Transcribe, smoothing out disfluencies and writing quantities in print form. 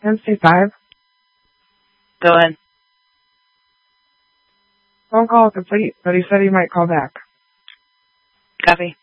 MC5. Go ahead. Phone call complete, but he said he might call back. Copy.